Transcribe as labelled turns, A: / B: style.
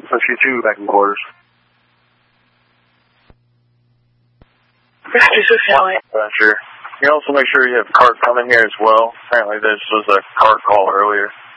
A: 52 back in quarters.
B: 56 County.
A: Sure. You can also make sure you have cart coming here as well. Apparently this was a cart call earlier.